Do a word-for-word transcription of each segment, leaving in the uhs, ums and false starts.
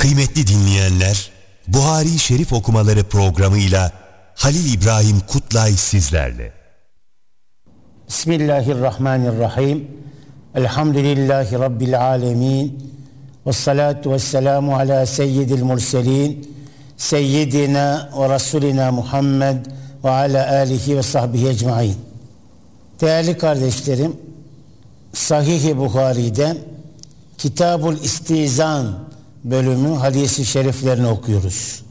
Kıymetli dinleyenler, Buhari Şerif okumaları programıyla Halil İbrahim Kutlay sizlerle. Bismillahirrahmanirrahim. Elhamdülillahi Rabbil alemin. Vessalatu vesselamu ala seyyidil murselin. Seyyidina ve Resulina Muhammed ve ala alihi ve sahbihi ecmain. Değerli kardeşlerim, Sahih-i Buhari'de Kitab-ül İstizan bölümü hadis-i şeriflerini okuyoruz.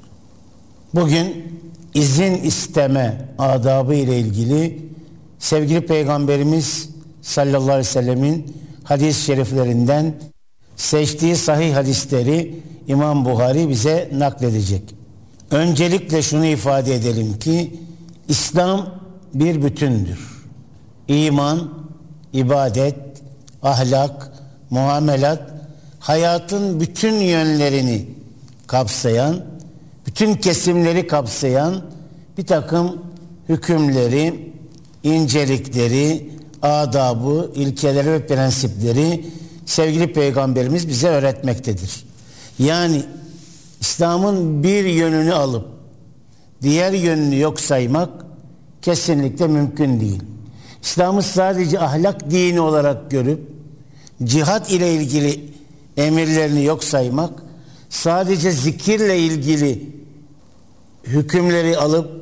Bugün izin isteme adabı ile ilgili sevgili Peygamberimiz sallallahu aleyhi ve sellemin hadis-i şeriflerinden seçtiği sahih hadisleri İmam Buhari bize nakledecek. Öncelikle şunu ifade edelim ki İslam bir bütündür. İman, ibadet, ahlak, muamelat, hayatın bütün yönlerini kapsayan, bütün kesimleri kapsayan bir takım hükümleri, incelikleri, adabı, ilkeleri ve prensipleri sevgili Peygamberimiz bize öğretmektedir. Yani İslam'ın bir yönünü alıp diğer yönünü yok saymak kesinlikle mümkün değil. İslam'ı sadece ahlak dini olarak görüp cihat ile ilgili emirlerini yok saymak, sadece zikirle ilgili hükümleri alıp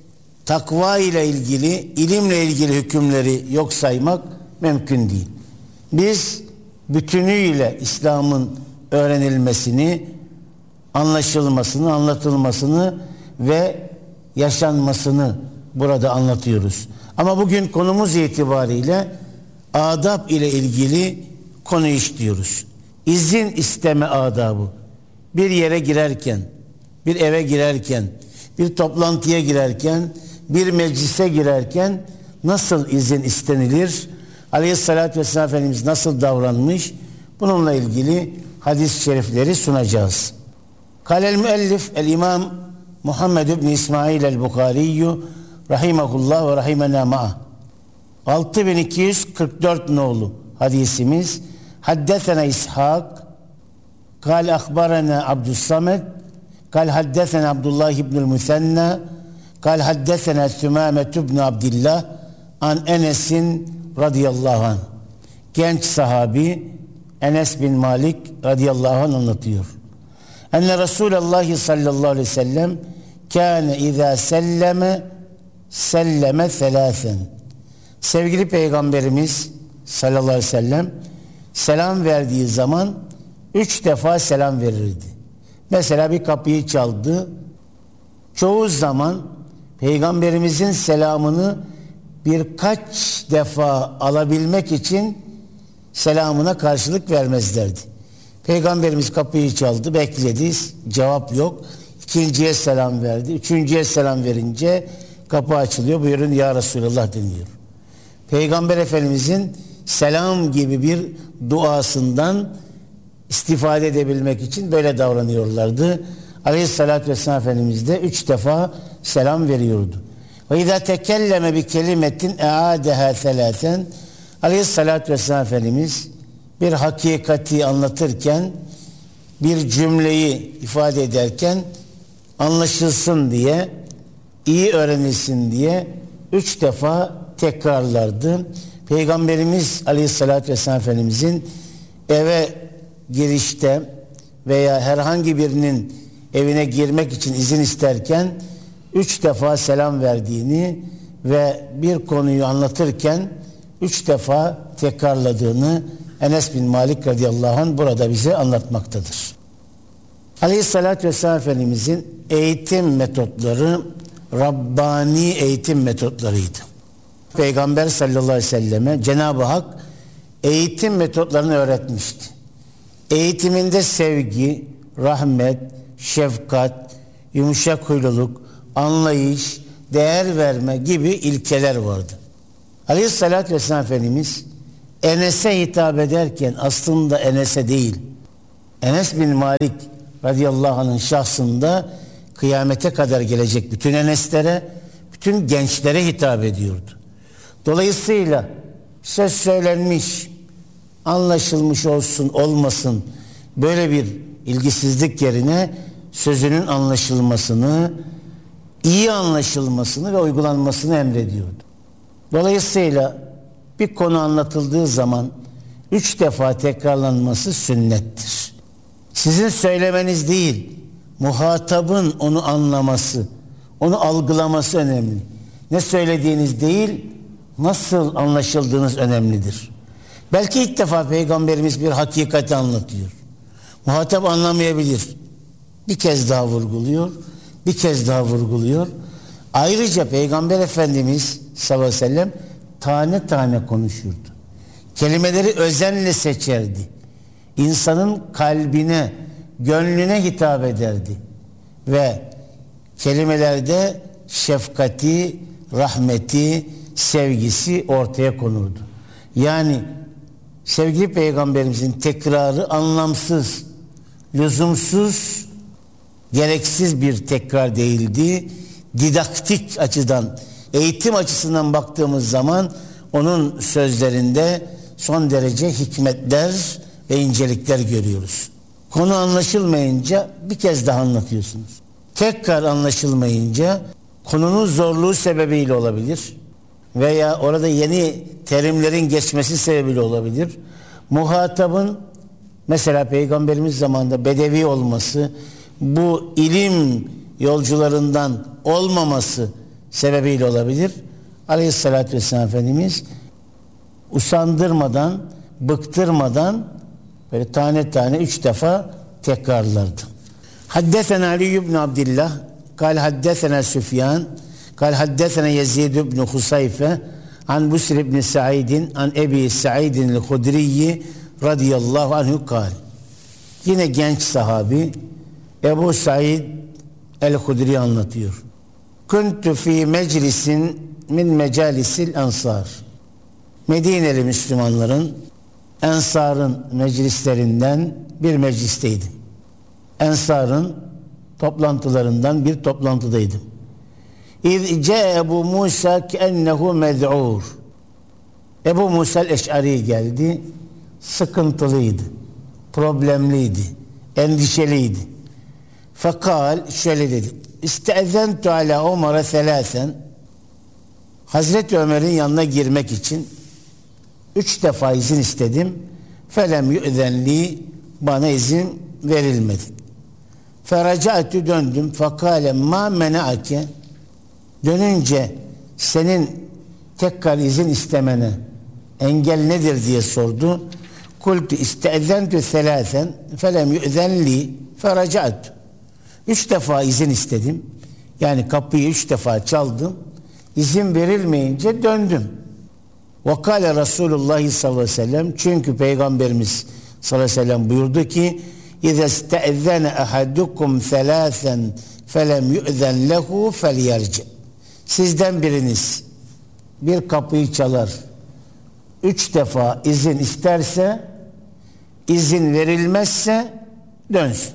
takva ile ilgili, ilimle ilgili hükümleri yok saymak mümkün değil. Biz bütünüyle İslam'ın öğrenilmesini, anlaşılmasını, anlatılmasını ve yaşanmasını burada anlatıyoruz. Ama bugün konumuz itibariyle adab ile ilgili konu işliyoruz. İzin isteme adabı. Bir yere girerken, bir eve girerken, bir toplantıya girerken, bir meclise girerken nasıl izin istenilir? Aleyhissalatü vesselam Efendimiz nasıl davranmış? Bununla ilgili hadis-i şerifleri sunacağız. Kâlel müellif el-imam Muhammed ibn İsmail el-Bukhariyyü rahimahullah ve rahimenâ ma'ah. altı bin iki yüz kırk dört nolu hadisimiz. Haddesena İshak kâl akhbarana Abdüssamed kâl haddesena Abdullah ibnül Müsenna kâl haddesena Sümâmet ibn Abdillah an Enes'in radıyallahu anh. Genç sahabi Enes bin Malik radıyallahu anh anlatıyor. Enne Resulullah sallallahu aleyhi ve sellem kâne izâ selleme selleme selâsen. Sevgili Peygamberimiz sallallahu aleyhi ve sellem selam verdiği zaman üç defa selam verirdi. Mesela bir kapıyı çaldı. Çoğu zaman Peygamberimizin selamını birkaç defa alabilmek için selamına karşılık vermezlerdi. Peygamberimiz kapıyı çaldı, bekledi, cevap yok. İkinciye selam verdi. Üçüncüye selam verince kapı açılıyor. Buyurun ya Resulallah deniyor. Peygamber Efendimizin selam gibi bir duasından istifade edebilmek için böyle davranıyorlardı. Aleyhissalatü vesselam Efendimiz de üç defa selam veriyordu. Ve izâ tekelleme bi kelimetin eâdeha selâsen. Aleyhissalatü vesselam Efendimiz bir hakikati anlatırken, bir cümleyi ifade ederken anlaşılsın diye, iyi öğrenilsin diye üç defa tekrarlardı. Peygamberimiz Aleyhisselatü Vesselam Efendimizin eve girişte veya herhangi birinin evine girmek için izin isterken üç defa selam verdiğini ve bir konuyu anlatırken üç defa tekrarladığını Enes bin Malik radıyallahu anh burada bize anlatmaktadır. Aleyhisselatü Vesselam Efendimizin eğitim metotları Rabbani eğitim metotlarıydı. Peygamber sallallahu aleyhi ve selleme Cenab-ı Hak eğitim metotlarını öğretmişti. Eğitiminde sevgi, rahmet, şefkat, yumuşak huyluluk, anlayış, değer verme gibi ilkeler vardı. Aleyhissalatü vesselam Efendimiz Enes'e hitap ederken aslında Enes'e değil, Enes bin Malik radıyallahu anh'ın şahsında kıyamete kadar gelecek bütün Enes'lere, bütün gençlere hitap ediyordu. Dolayısıyla söz söylenmiş, anlaşılmış olsun olmasın böyle bir ilgisizlik yerine sözünün anlaşılmasını, iyi anlaşılmasını ve uygulanmasını emrediyordu. Dolayısıyla bir konu anlatıldığı zaman üç defa tekrarlanması sünnettir. Sizin söylemeniz değil, muhatabın onu anlaması, onu algılaması önemli. Ne söylediğiniz değil, nasıl anlaşıldığınız önemlidir. Belki ilk defa Peygamberimiz bir hakikati anlatıyor. Muhatap anlamayabilir. Bir kez daha vurguluyor, bir kez daha vurguluyor. Ayrıca Peygamber Efendimiz sallallahu aleyhi ve sellem tane tane konuşurdu. Kelimeleri özenle seçerdi. İnsanın kalbine, gönlüne hitap ederdi. Ve kelimelerde şefkati, rahmeti, sevgisi ortaya konurdu. Yani sevgili Peygamberimizin tekrarı anlamsız, lüzumsuz, gereksiz bir tekrar değildi. Didaktik açıdan, eğitim açısından baktığımız zaman onun sözlerinde son derece hikmetler ve incelikler görüyoruz. Konu anlaşılmayınca bir kez daha anlatıyorsunuz. Tekrar anlaşılmayınca konunun zorluğu sebebiyle olabilir veya orada yeni terimlerin geçmesi sebebiyle olabilir. Muhatabın mesela Peygamberimiz zamanında bedevi olması, bu ilim yolcularından olmaması sebebiyle olabilir. Aleyhissalatü vesselam Efendimiz usandırmadan, bıktırmadan böyle tane tane üç defa tekrarlardı. Haddesena Ali ibn Abdillah, kal haddesena Süfyan, kal haddesena Yezid ibn Husayfe, an Busr ibn Sa'idin, an Ebi Sa'idin el-Hudriyi radıyallahu anhu kal. Yine genç sahabi Ebu Said el-Hudri anlatıyor. Kuntu fi meclisin min mecalisil ensar. Medineli Müslümanların, Ensar'ın meclislerinden bir meclisteydim. Ensar'ın toplantılarından bir toplantıdaydım. İz ce Ebu Musa kennehu mez'ur. Ebu Musa el-Eş'ari geldi. Sıkıntılıydı, problemliydi, endişeliydi. Fekal şöyle dedi. İstezentu ala Ömer'e selâsen. Hazreti Ömer'in yanına girmek için üç defa izin istedim. Felem yu'zenli, bana izin verilmedi. Feraca'tu, döndüm. Fekale ma mena'ake, dönünce senin tekrar izin istemene engel nedir diye sordu. Kultu istezentu selâsen felem yu'zenli feraca'tu. Üç defa izin istedim. Yani kapıyı üç defa çaldım. İzin verilmeyince döndüm. Vakale Resulullah sallallahu aleyhi ve sellem, çünkü Peygamberimiz sallallahu aleyhi ve sellem buyurdu ki İze ste'zene ahadukum selâsen felem yu'zen lehu felyerci. Sizden biriniz bir kapıyı çalar, üç defa izin isterse, izin verilmezse dönsün.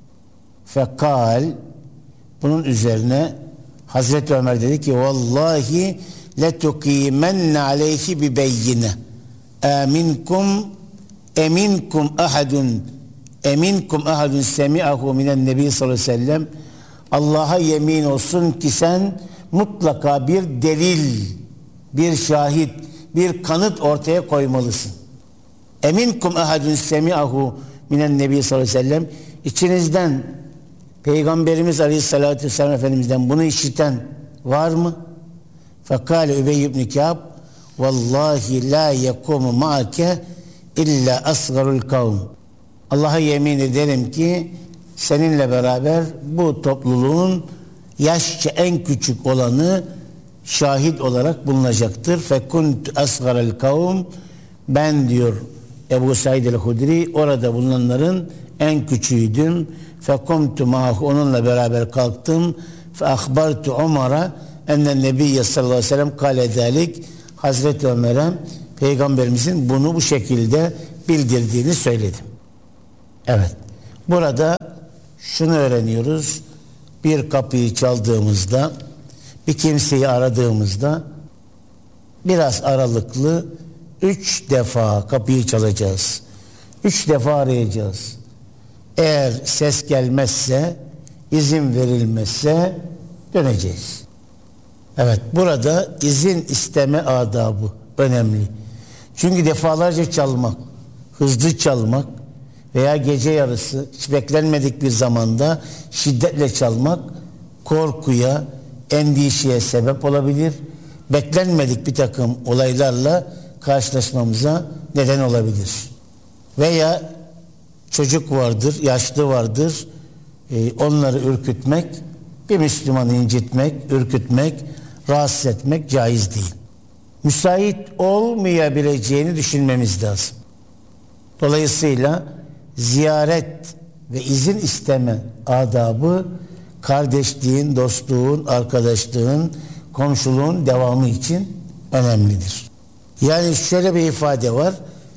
Fekal, bunun üzerine Hazreti Ömer dedi ki vallahi letukimenne aleyhi bi beyyine aminkum eminkum ahadun eminkum ahadun semi'ahu minen nebi sallallahu aleyhi ve sellem, Allah'a yemin olsun ki sen mutlaka bir delil, bir şahit, bir kanıt ortaya koymalısın. Eminkum ahadun semi'ahu minen nebi sallallahu aleyhi ve sellem, içinizden Peygamberimiz aleyhissalatü vesselam Efendimiz'den bunu işiten var mı? Fekale Übey ibn Kâb vallahi la yekumu ma'ake illa asgarul kavm. Allah'a yemin ederim ki seninle beraber bu topluluğun yaşça en küçük olanı şahit olarak bulunacaktır. Fekunt asgarul kavm, ben diyor Ebu Said el-Hudri orada bulunanların en küçüğüydüm. Fekumtu ma'hu, onunla beraber kalktım. Fe akhbartu Ömer'e ennen nebiyye sallallahu aleyhi ve sellem kâle zâlik. Hazreti Ömer'e Peygamberimizin bunu bu şekilde bildirdiğini söyledim. Evet. Burada şunu öğreniyoruz. Bir kapıyı çaldığımızda, bir kimseyi aradığımızda biraz aralıklı üç defa kapıyı çalacağız. Üç defa arayacağız. Eğer ses gelmezse, izin verilmezse döneceğiz. Evet, burada izin isteme adabı önemli. Çünkü defalarca çalmak, hızlı çalmak veya gece yarısı hiç beklenmedik bir zamanda şiddetle çalmak korkuya, endişeye sebep olabilir. Beklenmedik bir takım olaylarla karşılaşmamıza neden olabilir. Veya çocuk vardır, yaşlı vardır, e, onları ürkütmek, bir Müslümanı incitmek, ürkütmek, rahatsız etmek caiz değil. Müsait olmayabileceğini düşünmemiz lazım. Dolayısıyla ziyaret ve izin isteme adabı kardeşliğin, dostluğun, arkadaşlığın, komşuluğun devamı için önemlidir. Yani şöyle bir ifade var.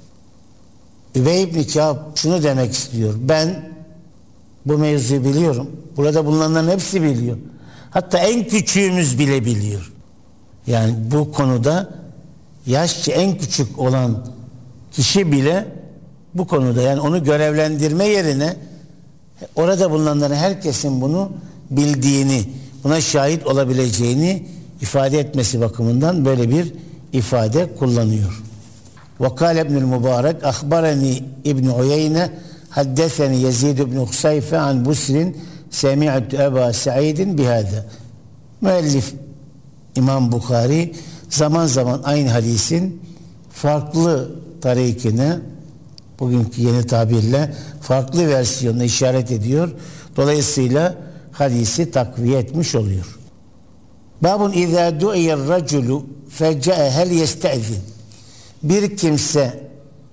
Übey ibn Kâb şunu demek istiyor. Ben bu mevzuyu biliyorum. Burada bulunanların hepsi biliyor. Hatta en küçüğümüz bile biliyor. Yani bu konuda yaşça en küçük olan kişi bile bu konuda, yani onu görevlendirme yerine orada bulunanların herkesin bunu bildiğini, buna şahit olabileceğini ifade etmesi bakımından böyle bir ifade kullanıyor. وقال ابن المبارك أخبرني ابن عيينة حدثني يزيد بن خسيفة عن بسر سمعت أبا سعيد بهذا. Müellif İmam Bukhari zaman zaman aynı hadisin farklı tarikine, bugünkü yeni tabirle farklı versiyonuna işaret ediyor. Dolayısıyla hadisi takviye etmiş oluyor. Babun izâ du'iyer raculu feca'e hel yeste'zin. Bir kimse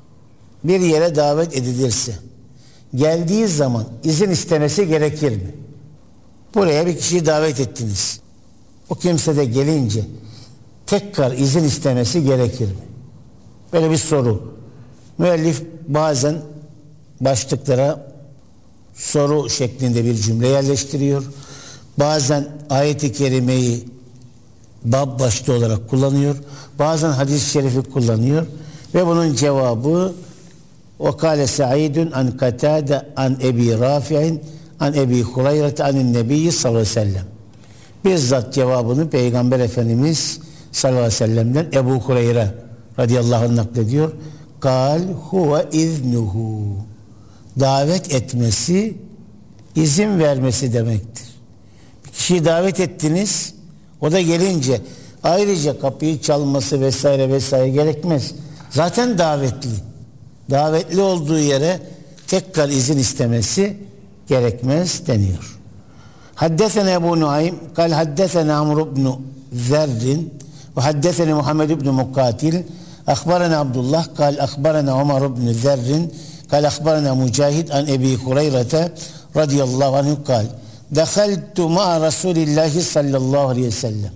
bir yere davet edilirse geldiği zaman izin istemesi gerekir mi? Buraya bir kişiyi davet ettiniz. O kimse de gelince tekrar izin istemesi gerekir mi? Böyle bir soru. Müellif bazen başlıklara soru şeklinde bir cümle yerleştiriyor. Bazen ayet-i kerimeyi bab başlığı olarak kullanıyor. Bazen hadis-i şerifi kullanıyor. Ve bunun cevabı وَقَالَ سَعِيدٌ عَنْ قَتَادَ عَنْ اَب۪ي رَافِعٍ عَنْ اَب۪ي خُرَيْرَةَ عَنِ النَّب۪يِّ sallallahu aleyhi ve sellem. Bizzat cevabını Peygamber Efendimiz sallallahu aleyhi ve sellem'den Ebu Hureyre radıyallahu anh naklediyor. قَالْ هُوَ اِذْنُهُ. Davet etmesi, izin vermesi demektir. Bir kişiyi davet ettiniz, o da gelince ayrıca kapıyı çalması vesaire vesaire gerekmez. Zaten davetli. Davetli olduğu yere tekrar izin istemesi gerekmez deniyor. Haddesene Ebu Nuaym kal haddesene Amr ibn Zerrin ve haddesene Muhammed ibn Mukatil akhbarana Abdullah kal akhbarana Umar ibn Zerrin kal akhbarana Mücahid an Ebi Hureyre radıyallahu anh kal dehaltu ma'a Resulillahi sallallahu aleyhi ve sellem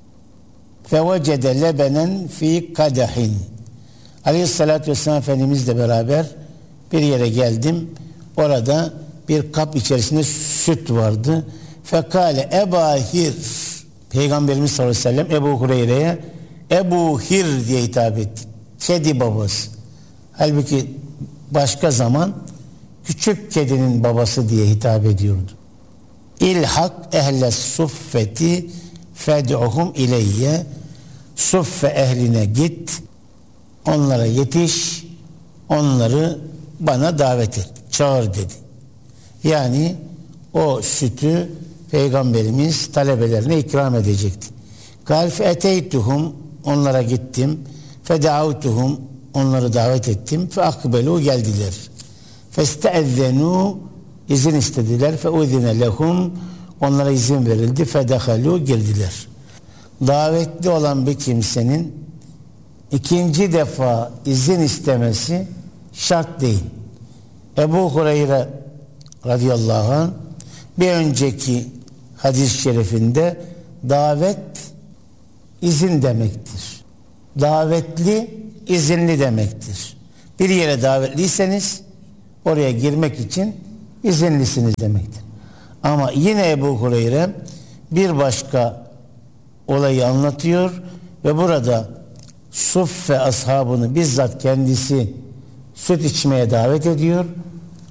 fevecede lebenen fi kadehin. Aleyhissalatü vesselam Efendimizle beraber bir yere geldim. Orada bir kap içerisinde süt vardı. Fekale Eba Hir. Peygamberimiz sallallahu aleyhi ve sellem Ebu Hureyre'ye Ebu Hir diye hitap etti. Kedi babası. Halbuki başka zaman küçük kedinin babası diye hitap ediyordu. İlhak ehle suffeti fed'uhum ileyye. Suffe ehline git, onlara yetiş, onları bana davet et, çağır dedi. Yani o sütü Peygamberimiz talebelerine ikram edecekti. Kal fe eteytuhum, onlara gittim. Fe da'utuhum, onları davet ettim. Fe akbelu, geldiler. Festeezzenu, izin istediler. Fe uzine lehum, onlara izin verildi. Fe dehalu, girdiler. Davetli olan bir kimsenin ikinci defa izin istemesi şart değil. Ebu Hureyre radıyallahu anh bir önceki hadis-i şerifinde davet izin demektir. Davetli izinli demektir. Bir yere davetliyseniz oraya girmek için izinlisiniz demektir. Ama yine Ebu Hureyre bir başka olayı anlatıyor ve burada Suffe ashabını bizzat kendisi süt içmeye davet ediyor.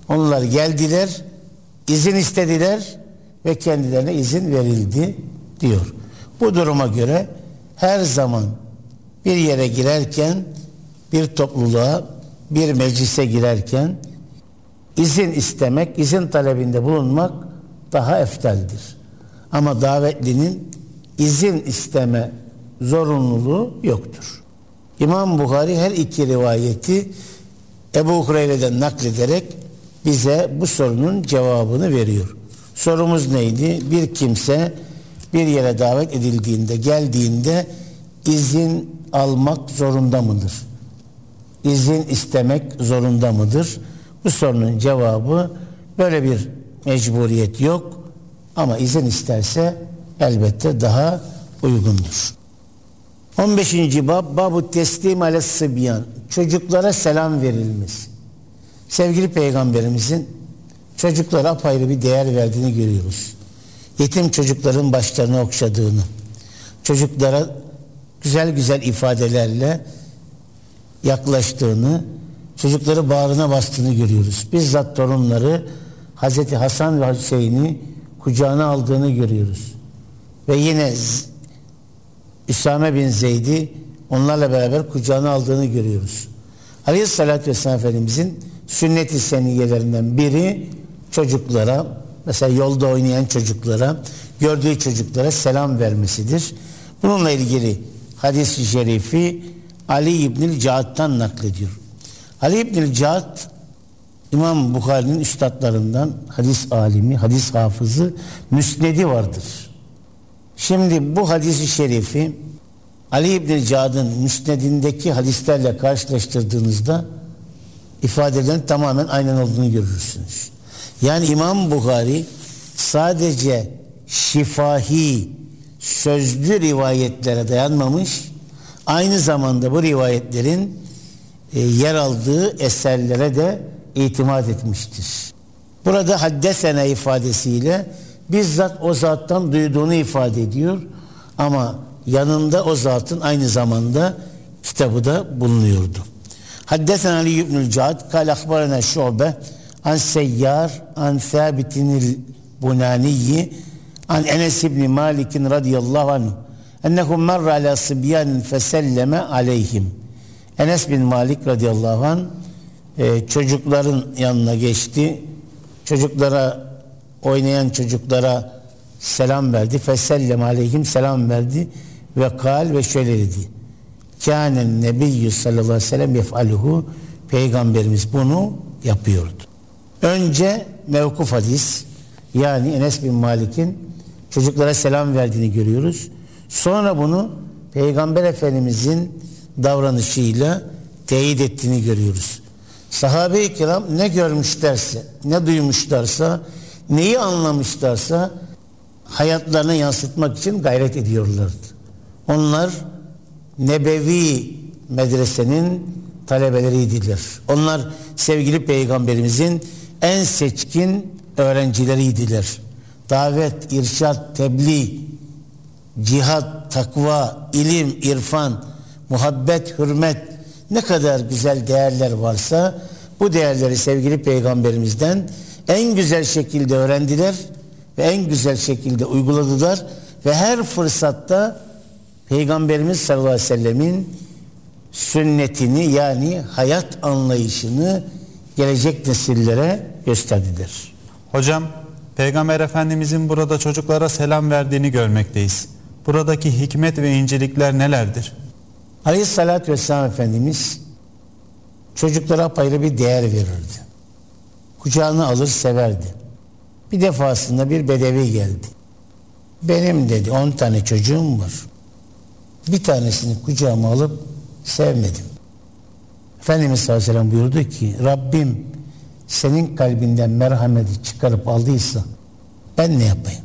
Onlar geldiler, izin istediler ve kendilerine izin verildi diyor. Bu duruma göre her zaman bir yere girerken, bir topluluğa, bir meclise girerken izin istemek, izin talebinde bulunmak daha eftaldir. Ama davetlinin izin isteme zorunluluğu yoktur. İmam Buhari her iki rivayeti Ebu Hureyre'den naklederek bize bu sorunun cevabını veriyor. Sorumuz neydi? Bir kimse bir yere davet edildiğinde, geldiğinde izin almak zorunda mıdır? İzin istemek zorunda mıdır? Bu sorunun cevabı böyle bir mecburiyet yok ama izin isterse elbette daha uygundur. on beşinci bab Babu teslim ales sibyan, çocuklara selam verilmesi. Sevgili Peygamberimizin çocuklara apayrı bir değer verdiğini görüyoruz. Yetim çocukların başlarını okşadığını, çocuklara güzel güzel ifadelerle yaklaştığını, çocukları bağrına bastığını görüyoruz. Bizzat torunları Hazreti Hasan ve Hüseyin'i kucağına aldığını görüyoruz. Ve yine Üsame bin Zeyd'i onlarla beraber kucağına aldığını görüyoruz. Aleyhissalatü vesselam Efendimizin sünnet-i seniyelerinden biri çocuklara, mesela yolda oynayan çocuklara, gördüğü çocuklara selam vermesidir. Bununla ilgili hadis-i şerifi Ali İbnül Caad'dan naklediyor. Ali İbnül Caad İmam Bukhari'nin üstadlarından, hadis alimi, hadis hafızı, müsnedi vardır. Şimdi bu hadis-i şerifi Ali İbnül Caad'ın müsnedindeki hadislerle karşılaştırdığınızda ifadelerin tamamen aynen olduğunu görürsünüz. Yani İmam Bukhari sadece şifahi, sözlü rivayetlere dayanmamış, aynı zamanda bu rivayetlerin e, yer aldığı eserlere de itimat etmiştir. Burada haddesene ifadesiyle bizzat o zattan duyduğunu ifade ediyor ama yanında o zatın aynı zamanda kitabı da bulunuyordu. Haddesene Ali ibnül Caad kâle akbarena Şu'be an Seyyar an Thabitinil Bunaniyi an Enes ibn Malik'in radıyallahu anh ennehu merra ala sibyanin feselleme aleyhim. Enes bin Malik radıyallahu anh e, çocukların yanına geçti. Çocuklara, oynayan çocuklara selam verdi. Feselleme aleyhim, selam verdi. Ve kal ve şöyle dedi. Kânen nebiyyü sallallahu aleyhi ve sellem yef'aluhu, Peygamberimiz bunu yapıyordu. Önce mevkuf hadis, yani Enes bin Malik'in çocuklara selam verdiğini görüyoruz. Sonra bunu Peygamber Efendimizin davranışıyla teyit ettiğini görüyoruz. Sahabe-i kiram ne görmüşlerse, ne duymuşlarsa, neyi anlamışlarsa hayatlarına yansıtmak için gayret ediyorlardı. Onlar Nebevi medresenin talebeleriydiler. Onlar sevgili Peygamberimizin en seçkin öğrencileriydiler. Davet, irşad, tebliğ, cihat, takva, ilim, irfan, muhabbet, hürmet, ne kadar güzel değerler varsa bu değerleri sevgili Peygamberimizden en güzel şekilde öğrendiler ve en güzel şekilde uyguladılar ve her fırsatta Peygamberimiz sallallahu aleyhi ve sellemin sünnetini, yani hayat anlayışını gelecek nesillere gösterdiler. Hocam, Peygamber Efendimizin burada çocuklara selam verdiğini görmekteyiz. Buradaki hikmet ve incelikler nelerdir? Aleyhissalatü vesselam Efendimiz çocuklara apayrı bir değer verirdi. Kucağına alır severdi. Bir defasında bir bedevi geldi. Benim dedi on tane çocuğum var. Bir tanesini kucağıma alıp sevmedim. Efendimiz sallallahu aleyhi ve sellem buyurdu ki Rabbim senin kalbinden merhameti çıkarıp aldıysa ben ne yapayım?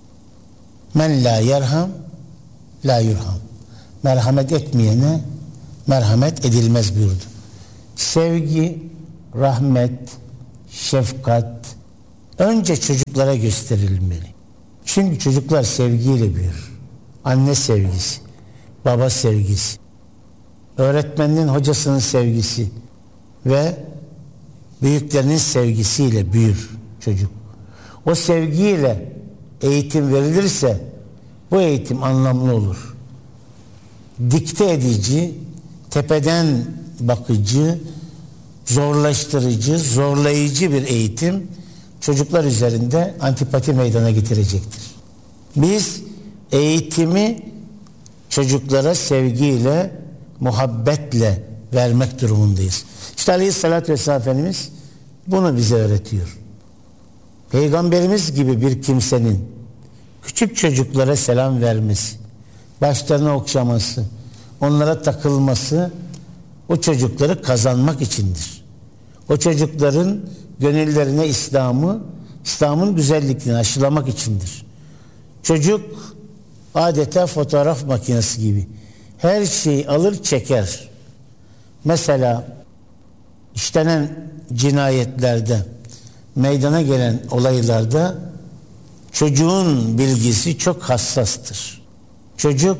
Men la yerham la yurham. Merhamet etmeyene merhamet edilmez buyurdu. Sevgi, rahmet, şefkat önce çocuklara gösterilmeli. Çünkü çocuklar sevgiyle büyür. Anne sevgisi, baba sevgisi, öğretmenin hocasının sevgisi ve Büyüklerinin sevgisiyle büyür çocuk. O sevgiyle eğitim verilirse bu eğitim anlamlı olur. Dikte edici, tepeden bakıcı, zorlaştırıcı, zorlayıcı bir eğitim çocuklar üzerinde antipati meydana getirecektir. Biz eğitimi çocuklara sevgiyle, muhabbetle vermek durumundayız. İşte Aleyhisselatü Vesselam Efendimiz bunu bize öğretiyor. Peygamberimiz gibi bir kimsenin küçük çocuklara selam vermesi, başlarına okşaması, onlara takılması o çocukları kazanmak içindir. O çocukların gönüllerine İslam'ı, İslam'ın güzelliklerini aşılamak içindir. Çocuk adeta fotoğraf makinesi gibi her şeyi alır çeker. Mesela işlenen cinayetlerde, meydana gelen olaylarda çocuğun bilgisi çok hassastır. Çocuk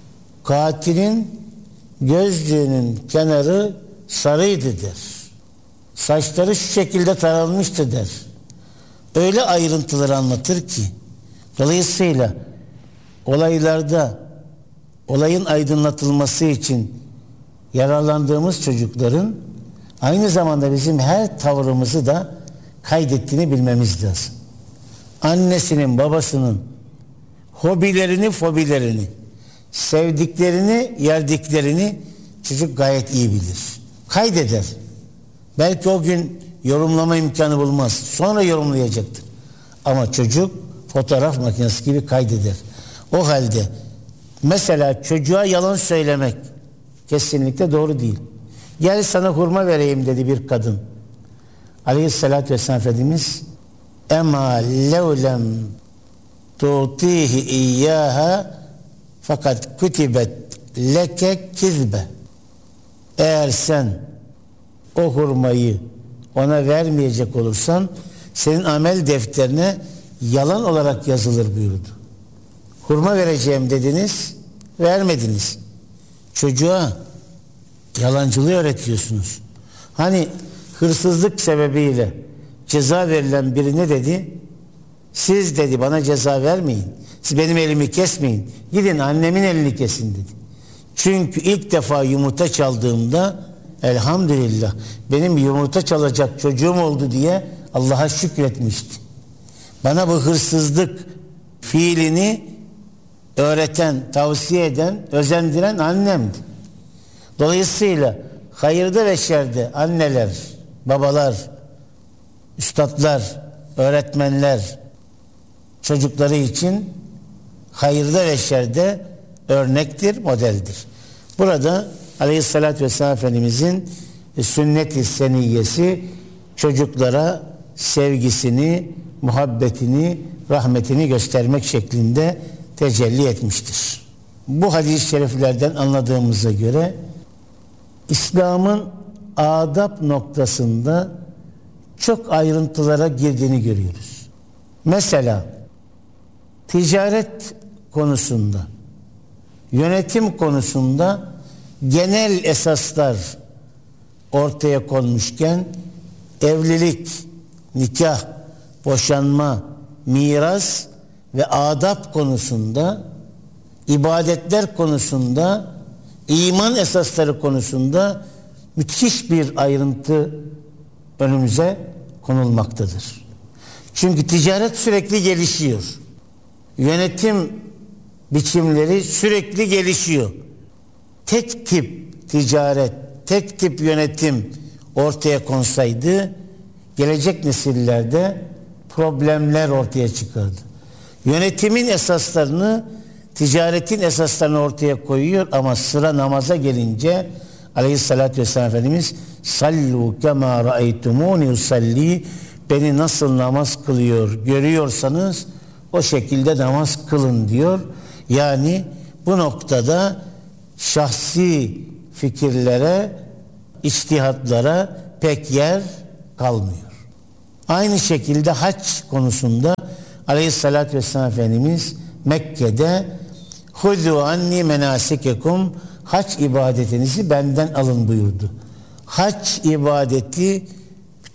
katilin gözlüğünün kenarı sarıydı der. Saçları şu şekilde taranmıştı der. Öyle ayrıntıları anlatır ki dolayısıyla olaylarda olayın aydınlatılması için yararlandığımız çocukların aynı zamanda bizim her tavrımızı da kaydettiğini bilmemiz lazım. Annesinin, babasının hobilerini, fobilerini, sevdiklerini, yerdiklerini çocuk gayet iyi bilir. Kaydeder. Belki o gün yorumlama imkanı bulmaz. Sonra yorumlayacaktır. Ama çocuk fotoğraf makinesi gibi kaydeder. O halde mesela çocuğa yalan söylemek kesinlikle doğru değil. Gel sana hurma vereyim dedi bir kadın. Aleyhissalatü vesselam Efendimiz Ema levlem tu'tihi iyyaha fakat kutibet leke kizbe. Eğer sen o hurmayı ona vermeyecek olursan senin amel defterine yalan olarak yazılır buyurdu. Hurma vereceğim dediniz, vermediniz. Çocuğa yalancılığı öğretiyorsunuz. Hani hırsızlık sebebiyle ceza verilen biri ne dedi? Siz dedi bana ceza vermeyin. Siz benim elimi kesmeyin. Gidin annemin elini kesin dedi. Çünkü ilk defa yumurta çaldığımda elhamdülillah benim yumurta çalacak çocuğum oldu diye Allah'a şükretmişti. Bana bu hırsızlık fiilini öğreten, tavsiye eden, özendiren annemdi. Dolayısıyla hayırda ve şerde anneler, babalar, üstadlar, öğretmenler çocukları için hayırda ve şerde örnektir, modeldir. Burada Aleyhisselatü Vesselam Efendimizin sünnet-i seniyyesi çocuklara sevgisini, muhabbetini, rahmetini göstermek şeklinde tecelli etmiştir. Bu hadis-i şeriflerden anladığımıza göre İslam'ın adab noktasında çok ayrıntılara girdiğini görüyoruz. Mesela ticaret konusunda, yönetim konusunda genel esaslar ortaya konmuşken evlilik, nikah, boşanma, miras ve adab konusunda, ibadetler konusunda, iman esasları konusunda müthiş bir ayrıntı önümüze konulmaktadır. Çünkü ticaret sürekli gelişiyor. Yönetim biçimleri sürekli gelişiyor. Tek tip ticaret, tek tip yönetim ortaya konsaydı gelecek nesillerde problemler ortaya çıkardı. Yönetimin esaslarını, ticaretin esaslarını ortaya koyuyor ama sıra namaza gelince Aleyhisselatü Vesselam Efendimiz sallu kema ra'eytumuni usalli, beni nasıl namaz kılıyor görüyorsanız o şekilde namaz kılın diyor. Yani bu noktada şahsi fikirlere, içtihatlara pek yer kalmıyor. Aynı şekilde hac konusunda Aleyhisselatü Vesselam Efendimiz Mekke'de "Huzu anni menasikekum", hac ibadetinizi benden alın buyurdu. Hac ibadeti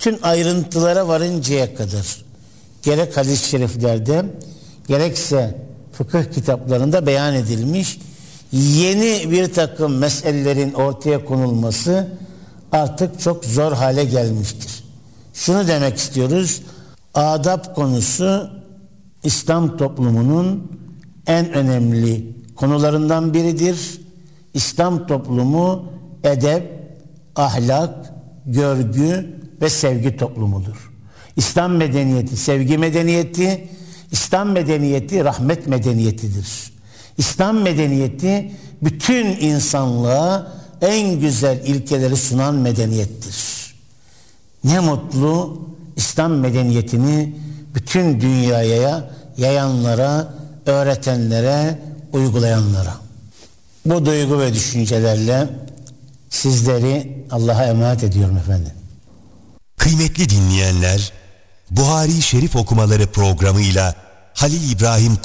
bütün ayrıntılara varıncaya kadar gerek hadis-i şeriflerde gerekse fıkıh kitaplarında beyan edilmiş yeni bir takım meselelerin ortaya konulması artık çok zor hale gelmiştir. Şunu demek istiyoruz, adab konusu İslam toplumunun en önemli konularından biridir. İslam toplumu edep, ahlak, görgü ve sevgi toplumudur. İslam medeniyeti sevgi medeniyeti, İslam medeniyeti rahmet medeniyetidir. İslam medeniyeti bütün insanlığa en güzel ilkeleri sunan medeniyettir. Ne mutlu İslam medeniyetini bütün dünyaya yayanlara, öğretenlere, uygulayanlara. Bu duygu ve düşüncelerle sizleri Allah'a emanet ediyorum efendim. Kıymetli dinleyenler, Buhari Şerif okumaları programıyla Halil İbrahim